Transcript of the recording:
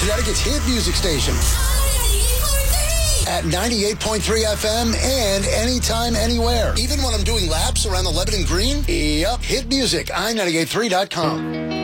Connecticut's hit music station. At 98.3 FM and anytime, anywhere. Even when I'm doing laps around the Lebanon Green? Yep. Hit music, i98.3.com.